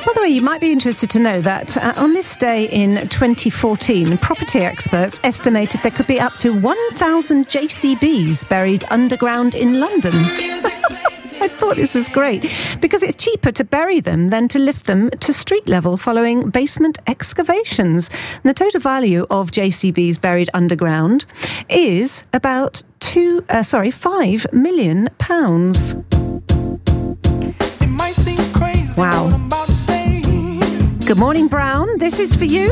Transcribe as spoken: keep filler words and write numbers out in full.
By the way, you might be interested to know that uh, on this day in twenty fourteen, property experts estimated there could be up to one thousand J C Bs buried underground in London. I thought this was great because it's cheaper to bury them than to lift them to street level following basement excavations. And the total value of J C Bs buried underground is about two, uh, sorry, five million pounds. Wow. Good morning, Brown. This is for you.